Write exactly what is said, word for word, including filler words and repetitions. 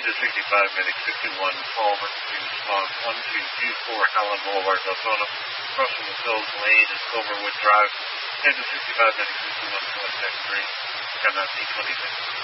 to sixty-five, medic sixty-one, call emergency response one two two four Howland Boulevard, Deltona, crossing the Hills Lane and Silverwood Drive. ten to sixty-five, medic sixty-one, contact three, M F C twenty-six.